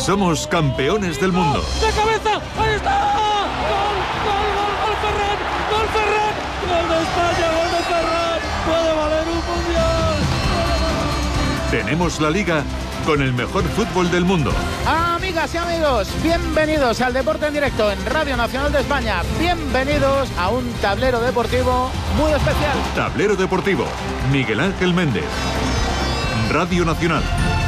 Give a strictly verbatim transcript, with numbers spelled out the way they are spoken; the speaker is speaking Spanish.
Somos campeones del mundo. ¡De cabeza! ¡Ahí está! ¡Gol! ¡Gol! ¡Gol! ¡Gol Ferran! ¡Gol Ferran! ¡Gol de España! ¡Gol de Ferran! ¡Puede valer un mundial! Tenemos la Liga con el mejor fútbol del mundo. Amigas y amigos, bienvenidos al Deporte en Directo en Radio Nacional de España. Bienvenidos a un tablero deportivo muy especial. Tablero deportivo, Miguel Ángel Méndez. Radio Nacional.